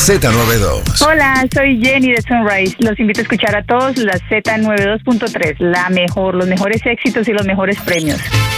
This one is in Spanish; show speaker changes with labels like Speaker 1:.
Speaker 1: Z92.
Speaker 2: Hola, soy Jenny de Sunrise. Los invito a escuchar a todos la Z92.3, la mejor, los mejores éxitos y los mejores premios.